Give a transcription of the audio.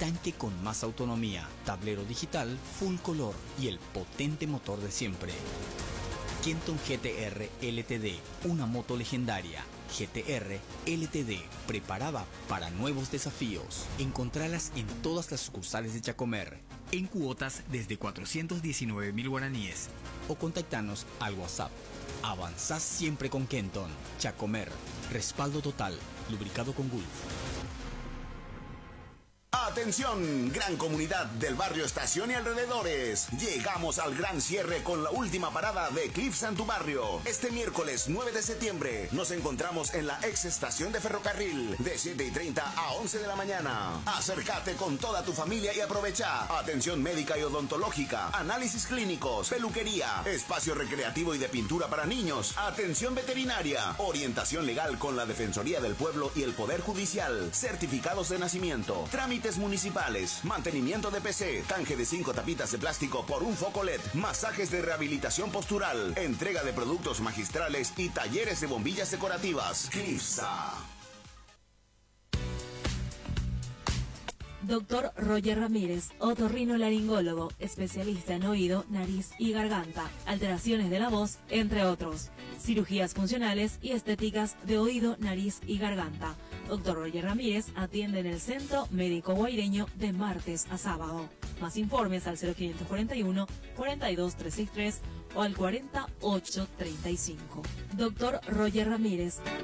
tanque con más autonomía, tablero digital full color y el potente motor de siempre. Kenton GTR LTD, una moto legendaria. GTR LTD, preparada para nuevos desafíos. Encontralas en todas las sucursales de Chacomer, en cuotas desde 419.000 guaraníes. O contactanos al WhatsApp. Avanzás siempre con Kenton. Chacomer, respaldo total, lubricado con Gulf. Atención, gran comunidad del barrio Estación y alrededores. Llegamos al gran cierre con la última parada de Eclipse en tu barrio. Este miércoles 9 de septiembre nos encontramos en la ex estación de ferrocarril de 7:30 a 11 de la mañana. Acércate con toda tu familia y aprovecha atención médica y odontológica, análisis clínicos, peluquería, espacio recreativo y de pintura para niños, atención veterinaria, orientación legal con la Defensoría del Pueblo y el Poder Judicial, certificados de nacimiento, trámites municipales, mantenimiento de PC, canje de 5 tapitas de plástico por un foco LED, masajes de rehabilitación postural, entrega de productos magistrales y talleres de bombillas decorativas. CLIFSA. Dr. Roger Ramírez, otorrinolaringólogo, especialista en oído, nariz y garganta, alteraciones de la voz, entre otros. Cirugías funcionales y estéticas de oído, nariz y garganta. Dr. Roger Ramírez atiende en el Centro Médico Guaireño de martes a sábado. Más informes al 0541 42363 o al 4835. Dr. Roger Ramírez.